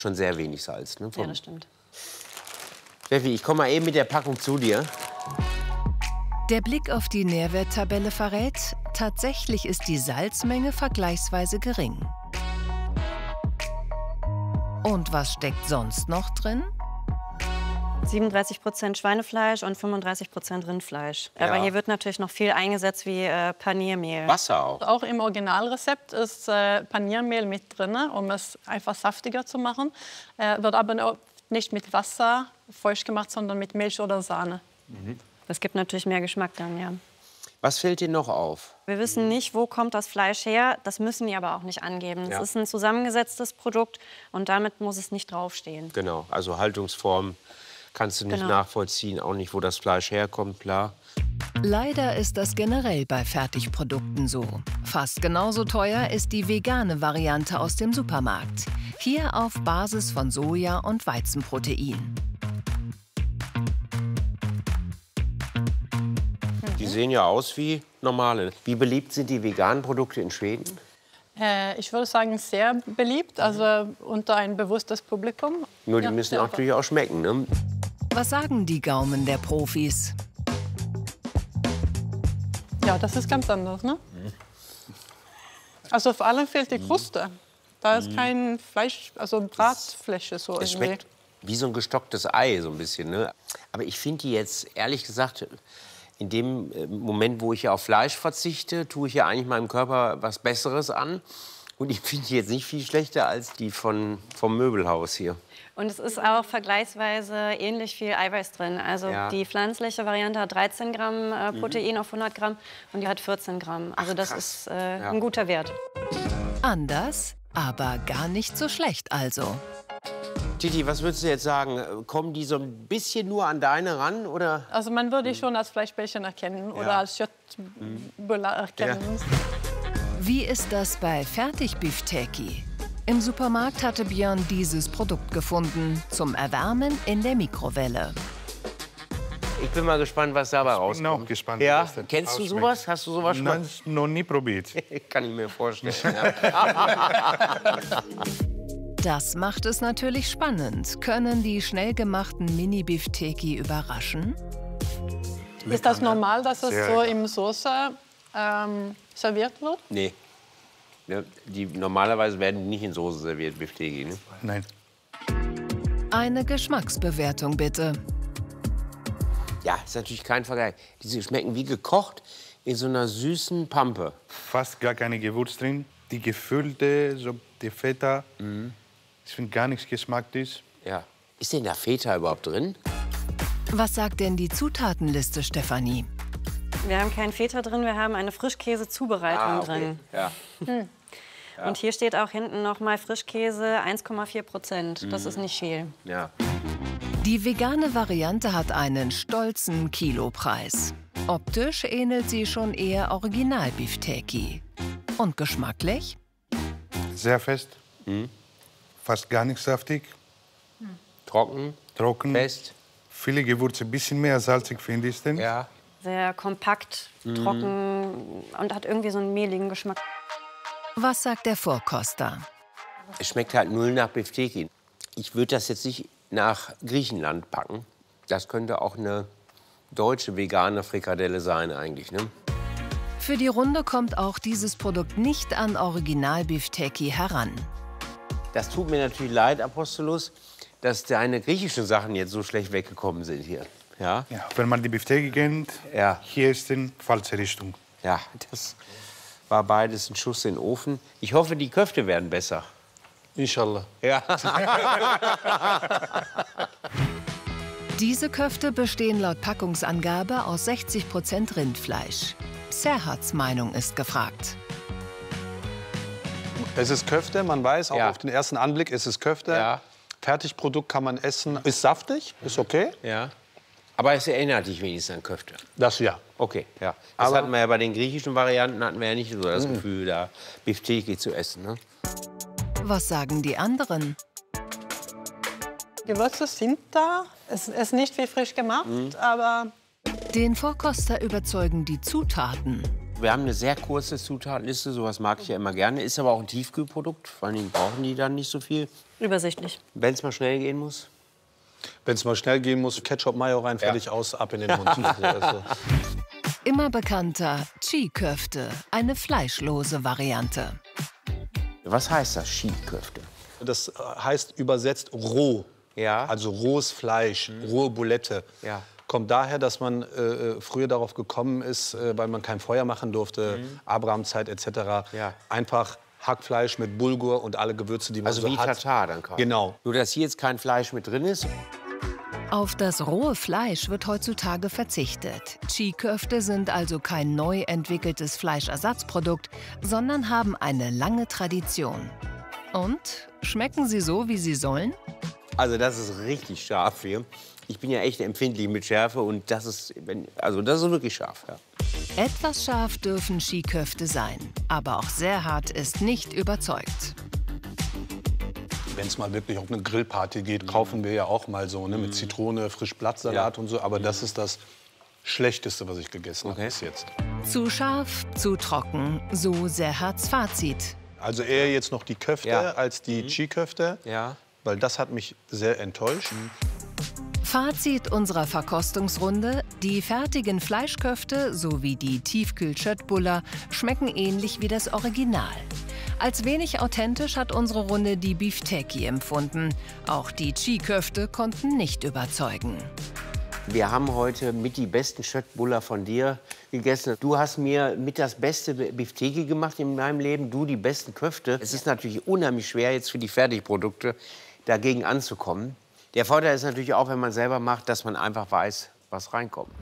Schon sehr wenig Salz, ne? Ja, das stimmt. Steffi, ich komme mal eben mit der Packung zu dir. Der Blick auf die Nährwerttabelle verrät, tatsächlich ist die Salzmenge vergleichsweise gering. Und was steckt sonst noch drin? 37% Schweinefleisch und 35% Rindfleisch. Ja. Aber hier wird natürlich noch viel eingesetzt wie Paniermehl. Wasser auch. Auch im Originalrezept ist Paniermehl mit drin, um es einfach saftiger zu machen. Wird aber nicht mit Wasser feucht gemacht, sondern mit Milch oder Sahne. Das gibt natürlich mehr Geschmack dann, ja. Was fällt dir noch auf? Wir wissen nicht, wo kommt das Fleisch her. Das müssen die aber auch nicht angeben. Ja. Es ist ein zusammengesetztes Produkt und damit muss es nicht draufstehen. Genau, also Haltungsform kannst du nicht nachvollziehen, auch nicht, wo das Fleisch herkommt, klar. Leider ist das generell bei Fertigprodukten so. Fast genauso teuer ist die vegane Variante aus dem Supermarkt. Hier auf Basis von Soja- und Weizenprotein. Die sehen ja aus wie normale. Wie beliebt sind die veganen Produkte in Schweden? Ich würde sagen, sehr beliebt, also unter ein bewusstes Publikum. Nur die Ja, müssen sehr natürlich auch schmecken, ne? Was sagen die Gaumen der Profis? Ja, das ist ganz anders, ne? Also vor allem fehlt die Kruste. Da ist kein Fleisch, also Bratfläche so Es irgendwie. schmeckt wie so ein gestocktes Ei, so ein bisschen, ne? Aber ich finde die jetzt, ehrlich gesagt, in dem Moment, wo ich ja auf Fleisch verzichte, tue ich ja eigentlich meinem Körper was Besseres an. Und ich finde die jetzt nicht viel schlechter als die vom Möbelhaus hier. Und es ist auch vergleichsweise ähnlich viel Eiweiß drin. Also die pflanzliche Variante hat 13 Gramm Protein auf 100 Gramm und die hat 14 Gramm. Also das ist ein guter Wert. Anders, aber gar nicht so schlecht also. Titi, was würdest du jetzt sagen? Kommen die so ein bisschen nur an deine ran, oder? Also man würde die schon als Fleischbällchen erkennen oder als Köttbullar erkennen. Wie ist das bei Fertigbifteki? Im Supermarkt hatte Björn dieses Produkt gefunden, zum Erwärmen in der Mikrowelle. Ich bin mal gespannt, was dabei rauskommt. Ich bin auch gespannt. Ja, wie das denn kennst du ausschmeckt. sowas? Hast du sowas schon mal? Nein, noch nie probiert. Kann ich mir vorstellen. Das macht es natürlich spannend. Können die schnell gemachten Mini-Bifteki überraschen? Ist das normal, dass es Sehr so lecker. im Soße serviert wird? Nee. Ja, normalerweise werden die nicht in Soße serviert, Bifteki, ne? Nein. Eine Geschmacksbewertung bitte. Ja, ist natürlich kein Vergleich. Die schmecken wie gekocht in so einer süßen Pampe. Fast gar keine Gewürz drin. Die gefüllte, so die Feta. Ich finde gar nichts geschmacklich. Ja. Ist denn da Feta überhaupt drin? Was sagt denn die Zutatenliste, Stefanie? Wir haben keinen Feta drin, wir haben eine Frischkäse-Zubereitung drin. Ja. Und hier steht auch hinten noch mal Frischkäse 1,4%. Das ist nicht viel. Ja. Die vegane Variante hat einen stolzen Kilopreis. Optisch ähnelt sie schon eher Original-Bifteki. Und geschmacklich? Sehr fest. Fast gar nicht saftig. Trocken, Trocken. fest. Viele Gewürze, ein bisschen mehr salzig finde ich denn. Ja. Sehr kompakt, trocken und hat irgendwie so einen mehligen Geschmack. Was sagt der Vorkoster? Es schmeckt halt null nach Bifteki. Ich würde das jetzt nicht nach Griechenland packen. Das könnte auch eine deutsche vegane Frikadelle sein eigentlich, ne? Für die Runde kommt auch dieses Produkt nicht an Original-Bifteki heran. Das tut mir natürlich leid, Apostolos, dass deine griechischen Sachen jetzt so schlecht weggekommen sind hier. Ja, Ja, wenn man die Bifteki kennt, Ja. hier ist die falsche Richtung. ja, das war beides ein Schuss in den Ofen. Ich hoffe, die Köfte werden besser. Inshallah. Ja. Diese Köfte bestehen laut Packungsangabe aus 60% Rindfleisch. Serhats Meinung ist gefragt. Es ist Köfte, man weiß auch Ja. auf den ersten Anblick, es ist Köfte. Ja. Fertigprodukt kann man essen. Ist saftig, ist okay. Ja. Aber es erinnert dich wenigstens an Köfte. Das ja. Okay, ja. Das Aber- hatten wir ja bei den griechischen Varianten, hatten wir ja nicht so das Gefühl, da Bifteki zu essen. Ne? Was sagen die anderen? Gewürze sind da. Es ist nicht wie frisch gemacht, aber Den Vorkoster überzeugen die Zutaten. Wir haben eine sehr kurze Zutatenliste, sowas mag ich ja immer gerne. Ist aber auch ein Tiefkühlprodukt, vor allen Dingen brauchen die dann nicht so viel. Übersichtlich. Wenn es mal schnell gehen muss? Wenn es mal schnell gehen muss, Ketchup, Mayo rein, fertig, aus, ab in den Mund. Also. Immer bekannter Chi-Köfte, eine fleischlose Variante. Was heißt das, Chi-Köfte? Das heißt übersetzt roh. Ja. Also rohes Fleisch, rohe Bulette. Ja. Kommt daher, dass man früher darauf gekommen ist, weil man kein Feuer machen durfte, Abrahamzeit etc. Ja. Einfach Hackfleisch mit Bulgur und alle Gewürze, die man Also so wie hat. Tatar dann quasi. Genau. Nur, dass hier jetzt kein Fleisch mit drin ist. Auf das rohe Fleisch wird heutzutage verzichtet. Chi-Köfte sind also kein neu entwickeltes Fleischersatzprodukt, sondern haben eine lange Tradition. Und schmecken sie so, wie sie sollen? Also das ist richtig scharf hier. Ich bin ja echt empfindlich mit Schärfe und das ist, das ist wirklich scharf. Ja. Etwas scharf dürfen Chi-Köfte sein, aber auch sehr hart ist nicht überzeugt. Wenn es mal wirklich auf eine Grillparty geht, kaufen wir ja auch mal so, ne, mit Zitrone, frisch Blattsalat und so. Aber das ist das Schlechteste, was ich gegessen habe bis jetzt. Zu scharf, zu trocken, so Serhards Fazit. Also eher jetzt noch die Köfte als die Chi-Köfte, weil das hat mich sehr enttäuscht. Fazit unserer Verkostungsrunde: Die fertigen Fleischköfte sowie die Tiefkühl-Chötbuller schmecken ähnlich wie das Original. Als wenig authentisch hat unsere Runde die Beefteki empfunden. Auch die Chi-Köfte konnten nicht überzeugen. Wir haben heute mit die besten Chötbuller von dir gegessen. Du hast mir mit das beste Beefteki gemacht in meinem Leben, du die besten Köfte. Es ist natürlich unheimlich schwer, jetzt für die Fertigprodukte dagegen anzukommen. Der Vorteil ist natürlich auch, wenn man selber macht, dass man einfach weiß, was reinkommt.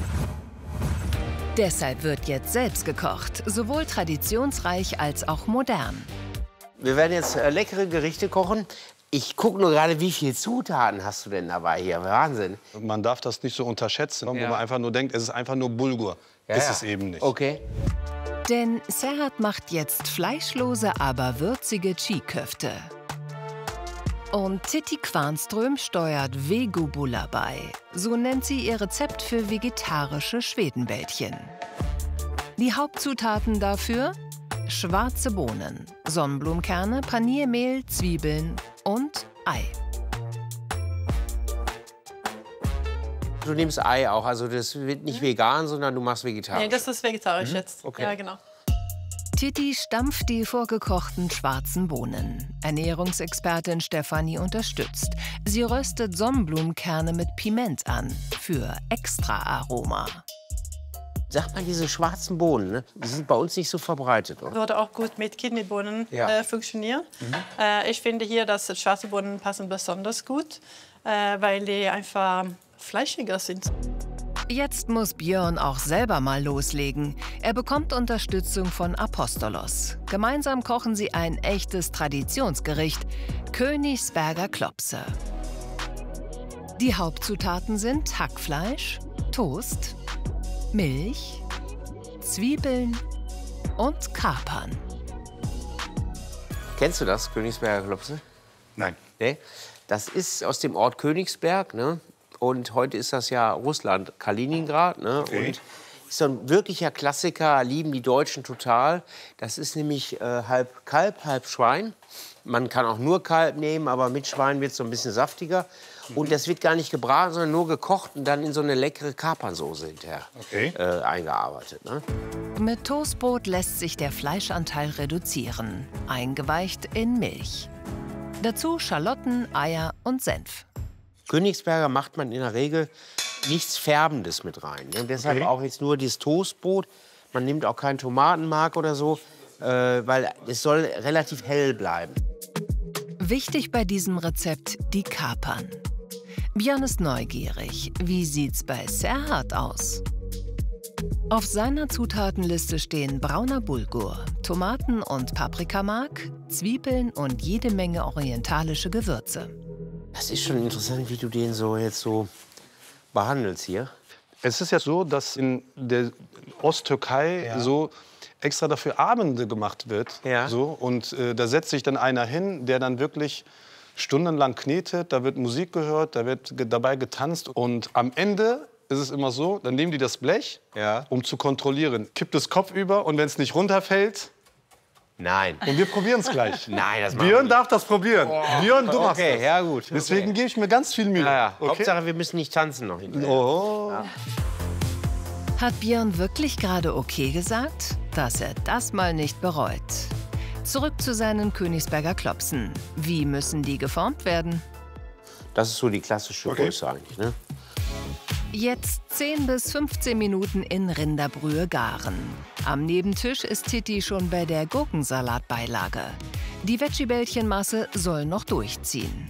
Deshalb wird jetzt selbst gekocht, sowohl traditionsreich als auch modern. Wir werden jetzt leckere Gerichte kochen. Ich gucke nur gerade, wie viele Zutaten hast du denn dabei hier? Wahnsinn. Man darf das nicht so unterschätzen, wo man einfach nur denkt, es ist einfach nur Bulgur. Ist es eben nicht. Okay. Denn Serhard macht jetzt fleischlose, aber würzige Chi-Köfte. Und Titti Kvarnström steuert Vegobulla bei. So nennt sie ihr Rezept für vegetarische Schwedenbällchen. Die Hauptzutaten dafür: schwarze Bohnen, Sonnenblumenkerne, Paniermehl, Zwiebeln und Ei. Du nimmst Ei auch, also das wird nicht vegan, sondern du machst vegetarisch. Nee, das ist vegetarisch jetzt. Okay. Ja, genau. Titti stampft die vorgekochten schwarzen Bohnen. Ernährungsexpertin Stefanie unterstützt. Sie röstet Sonnenblumenkerne mit Piment an, für extra Aroma. Sag mal, diese schwarzen Bohnen, ne? Die sind bei uns nicht so verbreitet, oder? Würde auch gut mit Kidneybohnen funktionieren. Ich finde hier, dass schwarze Bohnen passen besonders gut, weil die einfach fleischiger sind. Jetzt muss Björn auch selber mal loslegen. Er bekommt Unterstützung von Apostolos. Gemeinsam kochen sie ein echtes Traditionsgericht: Königsberger Klopse. Die Hauptzutaten sind Hackfleisch, Toast, Milch, Zwiebeln und Kapern. Kennst du das, Königsberger Klopse? Nein. Nee? Das ist aus dem Ort Königsberg, ne? Und heute ist das ja Russland, Kaliningrad, ne? Okay. Und ist so ein wirklicher Klassiker, lieben die Deutschen total. Das ist nämlich halb Kalb, halb Schwein. Man kann auch nur Kalb nehmen, aber mit Schwein wird es so ein bisschen saftiger. Und das wird gar nicht gebraten, sondern nur gekocht und dann in so eine leckere Kapernsoße hinterher eingearbeitet. Ne? Mit Toastbrot lässt sich der Fleischanteil reduzieren, eingeweicht in Milch. Dazu Schalotten, Eier und Senf. Königsberger macht man in der Regel nichts Färbendes mit rein. Und deshalb auch jetzt nur dieses Toastbrot. Man nimmt auch keinen Tomatenmark oder so, weil es soll relativ hell bleiben. Wichtig bei diesem Rezept die Kapern. Björn ist neugierig. Wie sieht's bei Serhard aus? Auf seiner Zutatenliste stehen brauner Bulgur, Tomaten und Paprikamark, Zwiebeln und jede Menge orientalische Gewürze. Das ist schon interessant, wie du den so jetzt so behandelst hier. Es ist ja so, dass in der Osttürkei so extra dafür Abende gemacht wird. Ja. So, und da setzt sich dann einer hin, der dann wirklich stundenlang knetet. Da wird Musik gehört, da wird dabei getanzt. Und am Ende ist es immer so, dann nehmen die das Blech, um zu kontrollieren. Kippt das Kopf über und wenn es nicht runterfällt... Nein. Und wir probieren es gleich. Nein, das machen Björn darf das probieren. Björn, du machst Okay, das. ja gut. Deswegen gebe ich mir ganz viel Mühe. Okay? Hauptsache, wir müssen nicht tanzen noch hinterher. Oh. Hat Björn wirklich gerade okay gesagt? Dass er das mal nicht bereut. Zurück zu seinen Königsberger Klopsen. Wie müssen die geformt werden? Das ist so die klassische Größe eigentlich, ne? Jetzt 10 bis 15 Minuten in Rinderbrühe garen. Am Nebentisch ist Titti schon bei der Gurkensalatbeilage. Die Veggie-Bällchenmasse soll noch durchziehen.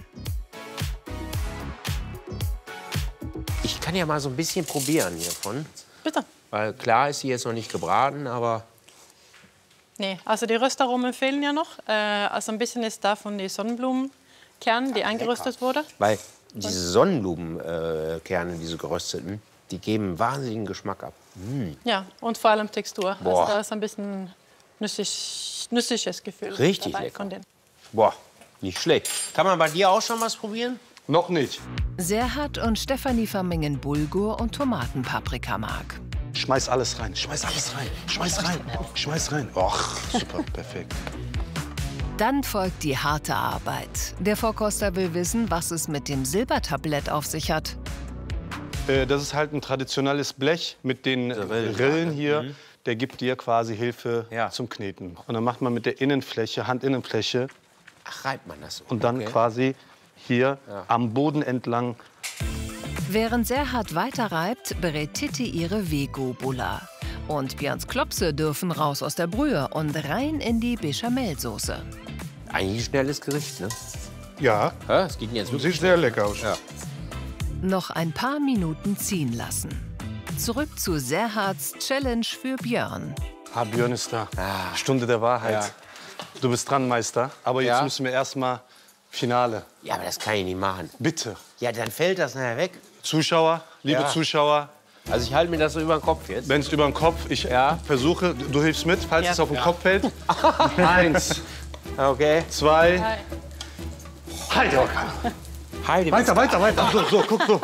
Ich kann ja mal so ein bisschen probieren hiervon. Bitte. Weil klar ist sie jetzt noch nicht gebraten, aber... Nee, also die Röstaromen fehlen ja noch. Also ein bisschen ist davon die Sonnenblumenkerne, die eingeröstet wurde. Weil diese Sonnenblumenkerne, diese gerösteten, die geben einen wahnsinnigen Geschmack ab. Ja, und vor allem Textur. Boah. Also da ist ein bisschen nüssiges Gefühl Richtig dabei lecker. von denen. Boah, nicht schlecht. Kann man bei dir auch schon was probieren? Noch nicht. Serhat und Stefanie vermengen Bulgur und Tomatenpaprikamark. Schmeiß alles rein, schmeiß alles rein, schmeiß rein, schmeiß rein. Och, super, perfekt. Dann folgt die harte Arbeit. Der Vorkoster will wissen, was es mit dem Silbertablett auf sich hat. Das ist halt ein traditionelles Blech mit den Rillen hier. Der gibt dir quasi Hilfe zum Kneten. Und dann macht man mit der Innenfläche, Handinnenfläche. Ach, reibt man das so? Und dann quasi hier am Boden entlang. Während Serhat weiterreibt, berät Titti ihre Vego-Bulla. Und Björns Klopse dürfen raus aus der Brühe und rein in die Bechamelsoße. Eigentlich ein schnelles Gericht, ne? Ja, Es geht jetzt wirklich. sieht sehr lecker aus. Ja. Noch ein paar Minuten ziehen lassen. Zurück zu Serhats Challenge für Björn. Ah, Björn ist da. Stunde der Wahrheit. Ja. Du bist dran, Meister. Aber jetzt Ja. müssen wir erst mal Finale. Ja, aber das kann ich nicht machen. Bitte. Ja, dann fällt das nachher weg. Zuschauer, liebe Ja. Zuschauer, Also ich halte mir das so über den Kopf jetzt. wenn es über den Kopf, ich versuche, du hilfst mit, falls Ja. es auf den Kopf fällt. 1, Okay. 2. Heide, Heide. weiter. So, guck so.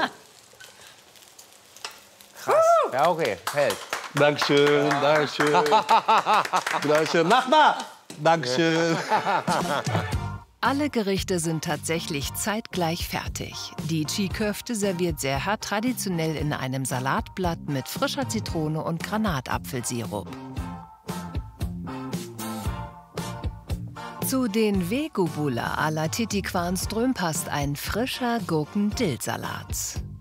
Krass. Ja, okay. Hält. Dankeschön, Dankeschön. Dankeschön. Mach mal. Dankeschön. Alle Gerichte sind tatsächlich zeitgleich fertig. Die Chi-Köfte serviert Serhat traditionell in einem Salatblatt mit frischer Zitrone und Granatapfelsirup. Zu den Vego-Bulla à la Titti Kvarnström passt ein frischer Gurken-Dill-Salat.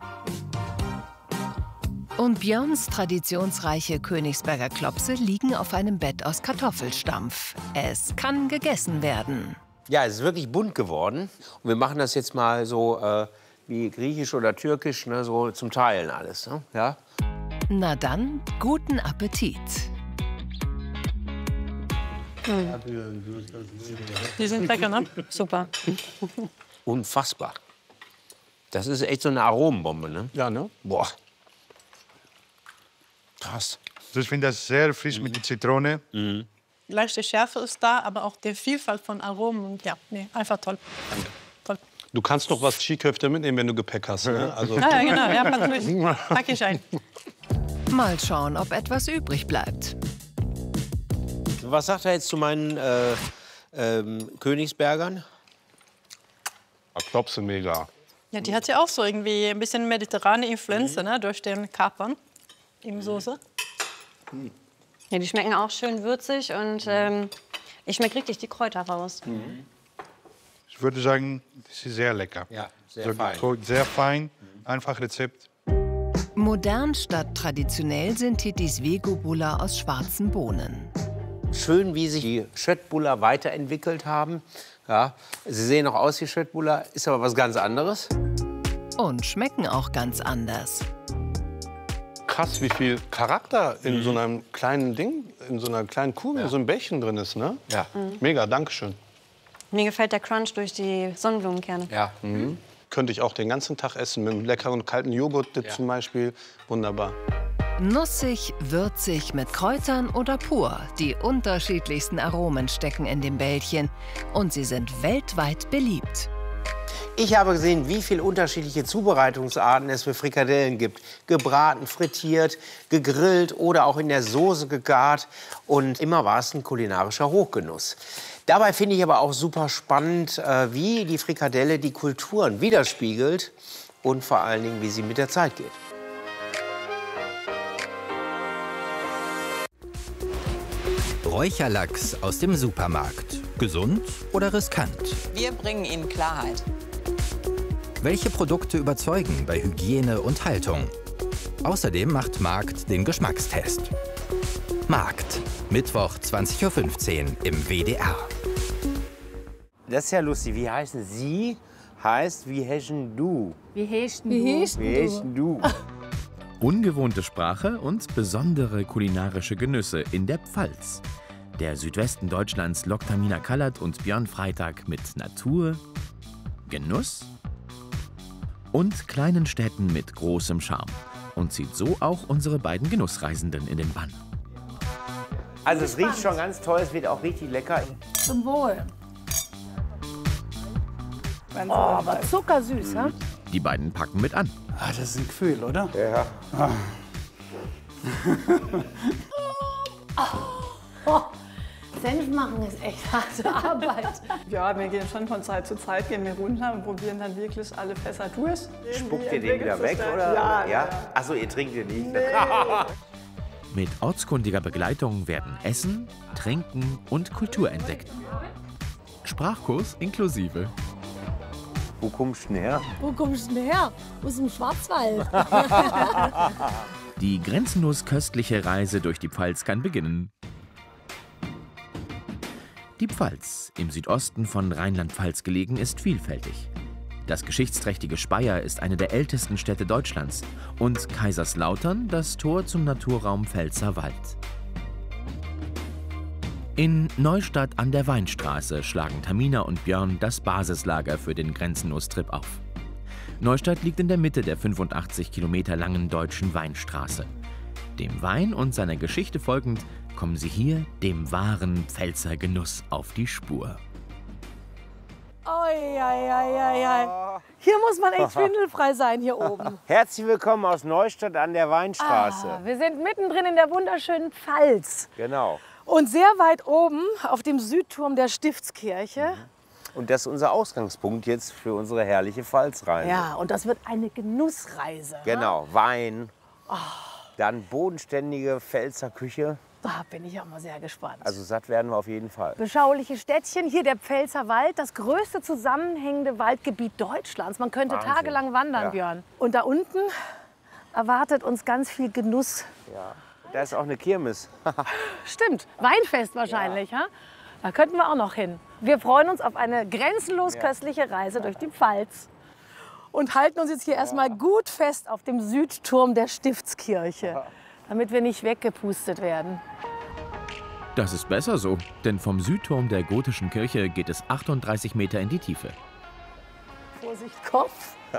Und Björns traditionsreiche Königsberger Klopse liegen auf einem Bett aus Kartoffelstampf. Es kann gegessen werden. Ja, es ist wirklich bunt geworden. Und wir machen das jetzt mal so wie griechisch oder türkisch, ne, so zum Teilen alles. Ne? Ja? Na dann, guten Appetit. Die sind lecker, ne? Super. Unfassbar. Das ist echt so eine Aromenbombe, ne? Ja, ne? Boah. Krass. Also ich finde das sehr frisch mit der Zitrone. Leichte Schärfe ist da, aber auch die Vielfalt von Aromen. Und ja, nee, einfach toll. Toll. Du kannst noch was Skiköfte mitnehmen, wenn du Gepäck hast. Ne? Also, Ja, genau. Ja, natürlich. Pack ich ein. Mal schauen, ob etwas übrig bleibt. Was sagt er jetzt zu meinen Königsbergern? Klopse mega. Ja, die hat ja auch so irgendwie ein bisschen mediterrane Influenz, ne? Durch den Kapern in Soße. Ja, die schmecken auch schön würzig und ich schmecke richtig die Kräuter raus. Ich würde sagen, das ist sehr lecker. Ja, sehr So fein. gekocht, sehr fein, einfach Rezept. Modern statt traditionell sind Tittis Vego-Bulla aus schwarzen Bohnen. Schön, wie sich die Schöttbuller weiterentwickelt haben. Ja, sie sehen auch aus wie Schöttbuller, ist aber was ganz anderes. Und schmecken auch ganz anders. Krass, wie viel Charakter in so einem kleinen Ding, in so einer kleinen Kugel, so ein Bällchen drin ist, ne? Ja. Mega, Dankeschön. Mir gefällt der Crunch durch die Sonnenblumenkerne. Ja. Könnte ich auch den ganzen Tag essen, mit einem leckeren kalten Joghurt zum Beispiel. Wunderbar. Nussig, würzig mit Kräutern oder pur. Die unterschiedlichsten Aromen stecken in dem Bällchen und sie sind weltweit beliebt. Ich habe gesehen, wie viele unterschiedliche Zubereitungsarten es für Frikadellen gibt. Gebraten, frittiert, gegrillt oder auch in der Soße gegart. Und immer war es ein kulinarischer Hochgenuss. Dabei finde ich aber auch super spannend, wie die Frikadelle die Kulturen widerspiegelt und vor allen Dingen, wie sie mit der Zeit geht. Räucherlachs aus dem Supermarkt. Gesund oder riskant? Wir bringen Ihnen Klarheit. Welche Produkte überzeugen bei Hygiene und Haltung? Außerdem macht Markt den Geschmackstest. Markt, Mittwoch 20:15 Uhr im WDR. Das ist ja lustig. Wie heißen Sie? Heißt, wie hechen du? Wie hechten du? Ungewohnte Sprache und besondere kulinarische Genüsse in der Pfalz. Der Südwesten Deutschlands lockt Tamina Kallert und Björn Freitag mit Natur, Genuss und kleinen Städten mit großem Charme. Und zieht so auch unsere beiden Genussreisenden in den Bann. Also es riecht schon ganz toll, es wird auch richtig lecker. Zum Wohl. Oh, aber zuckersüß, ha? Die beiden packen mit an. Ah, das ist ein Gefühl, oder? Ja. Senf machen ist echt harte Arbeit. Ja, wir gehen schon von Zeit zu Zeit gehen wir runter und probieren dann wirklich alle Fässer durch. Spuckt ihr den wieder weg, oder? Ja. Achso, ihr trinkt den nicht. Nee. Mit ortskundiger Begleitung werden Essen, Trinken und Kultur entdeckt. Sprachkurs inklusive. Wo kommst du denn her? Wo kommst du denn her? Aus dem Schwarzwald. Die grenzenlos köstliche Reise durch die Pfalz kann beginnen. Die Pfalz, im Südosten von Rheinland-Pfalz gelegen, ist vielfältig. Das geschichtsträchtige Speyer ist eine der ältesten Städte Deutschlands und Kaiserslautern das Tor zum Naturraum Pfälzerwald. In Neustadt an der Weinstraße schlagen Tamina und Björn das Basislager für den Grenzenlos-Trip auf. Neustadt liegt in der Mitte der 85 Kilometer langen deutschen Weinstraße. Dem Wein und seiner Geschichte folgend kommen Sie hier dem wahren Pfälzer Genuss auf die Spur. Oi. Hier muss man echt schwindelfrei sein, hier oben. Herzlich willkommen aus Neustadt an der Weinstraße. Wir sind mittendrin in der wunderschönen Pfalz. Genau. Und sehr weit oben auf dem Südturm der Stiftskirche. Und das ist unser Ausgangspunkt jetzt für unsere herrliche Pfalzreise. Ja, und das wird eine Genussreise. Genau, Wein, dann bodenständige Pfälzer Küche. Da bin ich auch mal sehr gespannt. Also satt werden wir auf jeden Fall. Beschauliche Städtchen, hier der Pfälzer Wald, das größte zusammenhängende Waldgebiet Deutschlands. Man könnte Wahnsinn. Tagelang wandern, Björn. Und da unten erwartet uns ganz viel Genuss. Ja, da ist auch eine Kirmes. Stimmt, Weinfest wahrscheinlich. Ja. Da könnten wir auch noch hin. Wir freuen uns auf eine grenzenlos köstliche Reise durch die Pfalz. Und halten uns jetzt hier erstmal gut fest auf dem Südturm der Stiftskirche, damit wir nicht weggepustet werden. Das ist besser so, denn vom Südturm der gotischen Kirche geht es 38 Meter in die Tiefe. Vorsicht, Kopf.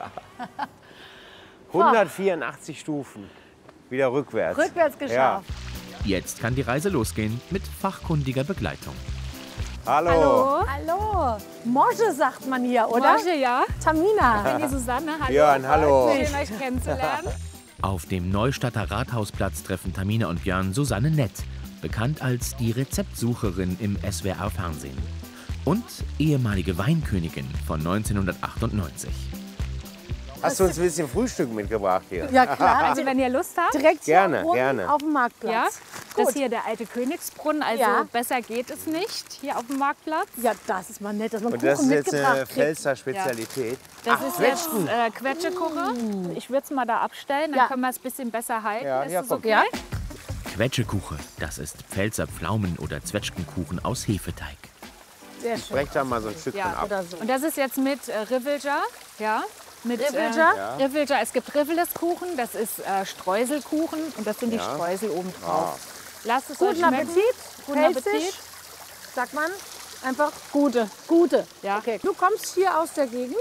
184 Stufen. Wieder rückwärts. Rückwärts geschafft. Jetzt kann die Reise losgehen mit fachkundiger Begleitung. Hallo. Hallo. Mosche sagt man hier, oder? Mosche, ja. Tamina. Ich bin die Susanne. Hallo. Björn, hallo. Schön, euch kennenzulernen. Auf dem Neustadter Rathausplatz treffen Tamina und Björn Susanne Nett, bekannt als die Rezeptsucherin im SWR-Fernsehen. Und ehemalige Weinkönigin von 1998. Hast du uns ein bisschen Frühstück mitgebracht hier? Ja, klar. Also wenn ihr Lust habt. Direkt hier Gerne, oben gerne. auf dem Marktplatz. Ja, Gut. das ist hier der alte Königsbrunnen, also Ja. besser geht es nicht hier auf dem Marktplatz. Ja, das ist mal nett, dass man Und Kuchen das ist jetzt mitgebracht eine kriegt. Pfälzer Spezialität. Das ist jetzt Quetschekuche. Ich würde es mal da abstellen, dann Ja. können wir es ein bisschen besser halten. Ja, ist ja, das komm. okay? Ja? Quetschekuche, das ist Pfälzer Pflaumen- oder Zwetschgenkuchen aus Hefeteig. Sehr schön. Brech da mal so ein Stückchen Ja. ab. Oder so. Und das ist jetzt mit Rivelja. Ja. Mit, Rivelja? Rivelja. Es gibt Riveleskuchen, das ist Streuselkuchen und das sind die Streusel oben drauf. Lasst es euch Guten schmecken. Appetit. Guten Pfälzisch, Appetit. sagt man. Einfach gute. Gute. Ja. Okay. Du kommst hier aus der Gegend?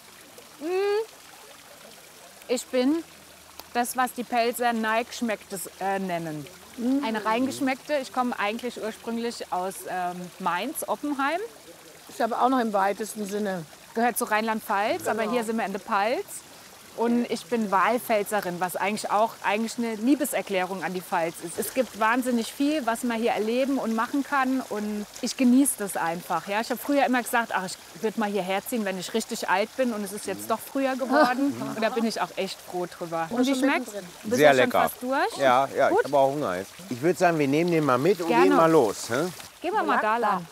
Ich bin das, was die Pelzer Neigschmecktes nennen. Eine reingeschmeckte. Ich komme eigentlich ursprünglich aus Mainz, Oppenheim. Ist aber auch noch im weitesten Sinne. gehört zu Rheinland-Pfalz, aber hier sind wir in der Pfalz. Und ich bin Wahlpfälzerin, was eigentlich eine Liebeserklärung an die Pfalz ist. Es gibt wahnsinnig viel, was man hier erleben und machen kann. Und ich genieße das einfach. Ja? Ich habe früher immer gesagt, ach, ich würde mal hierher ziehen, wenn ich richtig alt bin. Und es ist jetzt doch früher geworden. Und da bin ich auch echt froh drüber. Und wie schmeckt es? Sehr lecker. Fast durch? Ja, ich habe auch Hunger jetzt. Ich würde sagen, wir nehmen den mal mit und gehen mal los. Hä? Gehen wir mal da lang.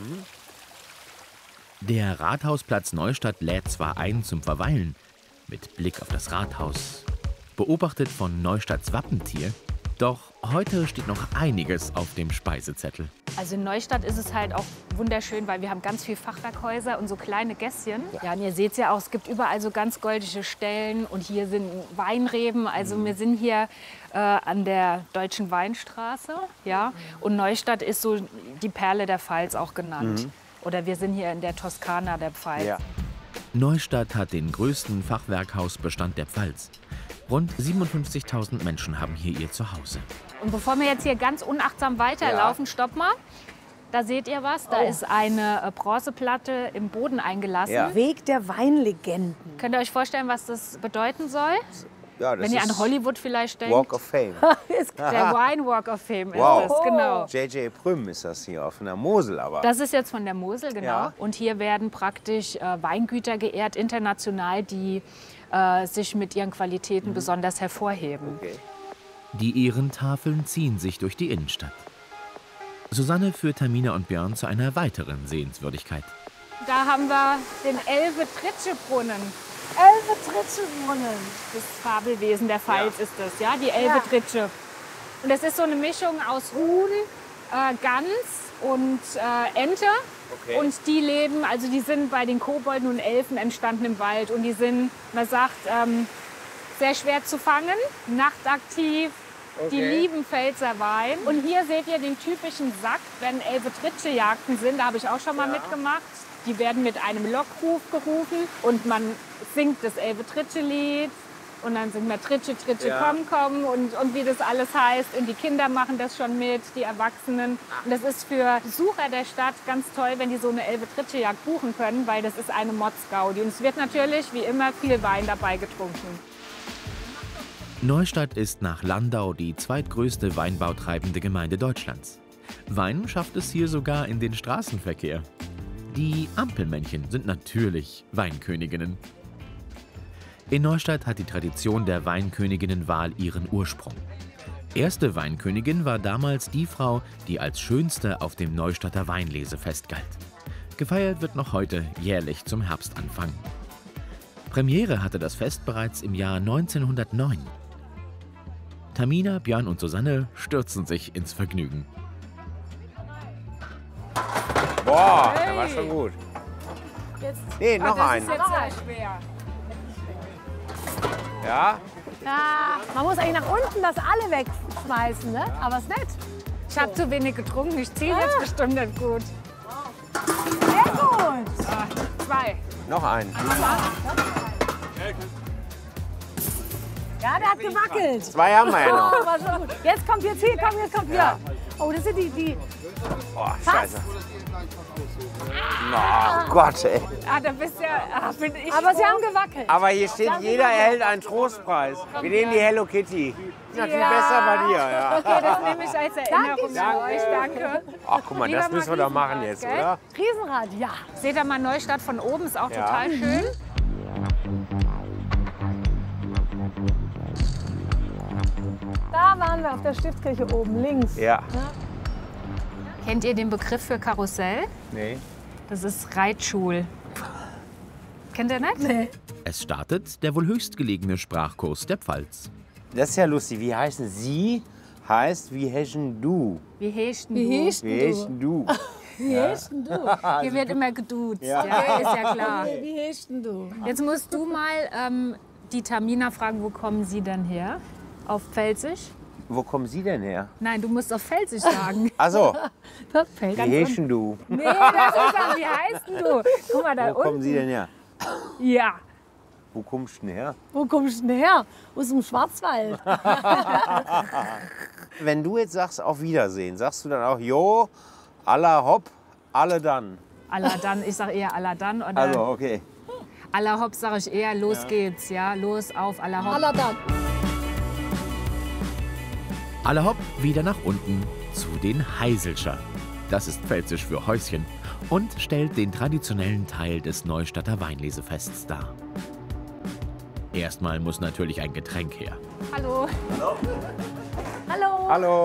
Der Rathausplatz Neustadt lädt zwar ein zum Verweilen, mit Blick auf das Rathaus, beobachtet von Neustadts Wappentier, doch heute steht noch einiges auf dem Speisezettel. Also in Neustadt ist es halt auch wunderschön, weil wir haben ganz viele Fachwerkhäuser und so kleine Gässchen. Ja, und ihr seht es ja auch, es gibt überall so ganz goldige Stellen und hier sind Weinreben. Also wir sind hier an der Deutschen Weinstraße, ja. Und Neustadt ist so die Perle der Pfalz auch genannt. Oder wir sind hier in der Toskana der Pfalz. Ja. Neustadt hat den größten Fachwerkhausbestand der Pfalz. Rund 57.000 Menschen haben hier ihr Zuhause. Und bevor wir jetzt hier ganz unachtsam weiterlaufen, stopp mal. Da seht ihr was, da ist eine Bronzeplatte im Boden eingelassen. Ja. Weg der Weinlegenden. Könnt ihr euch vorstellen, was das bedeuten soll? Ja, das Wenn ihr ist an Hollywood vielleicht denkt. Walk of Fame. Der Wine Walk of Fame Wow. ist das, genau. J.J. Prüm ist das hier, auf der Mosel aber. Das ist jetzt von der Mosel, genau. Ja. Und hier werden praktisch Weingüter geehrt, international, die sich mit ihren Qualitäten besonders hervorheben. Okay. Die Ehrentafeln ziehen sich durch die Innenstadt. Susanne führt Tamina und Björn zu einer weiteren Sehenswürdigkeit. Da haben wir den Elbe-Tritsche-Brunnen. Elbe-Tritsche-Brunnen. Das Fabelwesen der Pfalz ist das, ja, die Elbe-Tritsche. Und das ist so eine Mischung aus Huhn, Gans und Ente. Okay. Und die leben, also die sind bei den Kobolden und Elfen entstanden im Wald. Und die sind, man sagt, sehr schwer zu fangen, nachtaktiv. Die lieben Pfälzer Wein. Und hier seht ihr den typischen Sack, wenn Elbe-Tritsche-Jagden sind. Da habe ich auch schon mal mitgemacht. Die werden mit einem Lockruf gerufen und man singt das Elbe-Tritsche-Lied. Und dann singt man Tritsche, Tritsche, komm, komm und wie das alles heißt. Und die Kinder machen das schon mit, die Erwachsenen. Und das ist für Besucher der Stadt ganz toll, wenn die so eine Elbe-Tritsche-Jagd buchen können, weil das ist eine Motzgaudi. Und es wird natürlich, wie immer, viel Wein dabei getrunken. Neustadt ist nach Landau die zweitgrößte weinbautreibende Gemeinde Deutschlands. Wein schafft es hier sogar in den Straßenverkehr. Die Ampelmännchen sind natürlich Weinköniginnen. In Neustadt hat die Tradition der Weinköniginnenwahl ihren Ursprung. Erste Weinkönigin war damals die Frau, die als schönste auf dem Neustadter Weinlesefest galt. Gefeiert wird noch heute jährlich zum Herbstanfang. Premiere hatte das Fest bereits im Jahr 1909. Tamina, Björn und Susanne stürzen sich ins Vergnügen. Boah, der war schon gut. Nee, noch das einen. ist jetzt sehr schwer. Ja? Ja, man muss eigentlich nach unten das alle wegschmeißen, ne? Aber ist nett. Ich habe zu wenig getrunken, ich ziehe jetzt bestimmt nicht gut. Sehr gut. 2. Noch einen. Ja, der hat gewackelt. 2 haben wir ja noch. Oh, war schon gut. Jetzt kommt hier. Ja. Oh, das sind die. Oh, scheiße. Oh Gott, ey. Da bist ja, bin ich Aber sie froh. haben gewackelt. Aber hier steht, jeder erhält einen Trostpreis. Wir nehmen die Hello Kitty. Ist natürlich besser bei dir, ja. Okay, das nehme ich als Erinnerung an euch. Danke. Ach, guck mal, das müssen wir doch machen jetzt, oder? Riesenrad, ja. Seht ihr mal Neustadt von oben, ist auch total schön. Da waren wir auf der Stiftskirche oben, links. Ja. Kennt ihr den Begriff für Karussell? Nee. Das ist Reitschul. Kennt ihr nicht? Nee. Es startet der wohl höchstgelegene Sprachkurs der Pfalz. Das ist ja lustig. Wie heißen Sie? Heißt, wie hechen du? Wie heißt denn Wie du? heißt Wie hechen du? Wie heißt denn du? Hier wird immer geduzt, Ja. ja, ist ja klar. Wie heißt denn du? Jetzt musst du mal die Tamina fragen, wo kommen Sie denn her? Auf Pfälzisch? Wo kommen Sie denn her? Nein, du musst auf Pfälzisch sagen. Also, Perfekt. wie hechen du? Nee, das ist dann, wie heißt denn du? Guck mal da Wo unten. kommen Sie denn her? Ja. Wo kommst du denn her? Wo kommst du denn her? Aus dem Schwarzwald. Wenn du jetzt sagst, auf Wiedersehen, sagst du dann auch, jo, alla hopp, alle dann. Alla dann, ich sag eher alla dann. Oder Also, okay. Aller Hopp sage ich eher, los geht's, ja, los auf aller Hopp. Aller Dank. Aller Hopp wieder nach unten zu den Heiselscher. Das ist pfälzisch für Häuschen und stellt den traditionellen Teil des Neustadter Weinlesefests dar. Erstmal muss natürlich ein Getränk her. Hallo. Hallo. Hallo.